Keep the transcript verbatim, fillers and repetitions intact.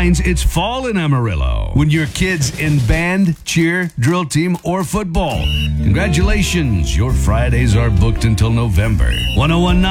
signs it's fall in Amarillo. When your kid's in band, cheer, drill team, or football. Congratulations, your Fridays are booked until November. one oh one point nine